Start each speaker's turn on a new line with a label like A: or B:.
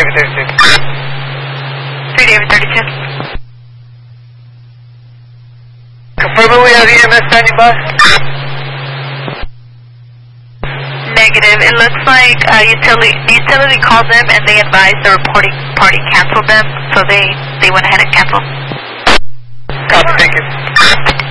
A: David 32.
B: 3 David 32.
A: Confirming we have EMS standing by.
B: Negative. It looks like utility called them and they advised the reporting party canceled them, so they went ahead and canceled.
A: Copy, thank you.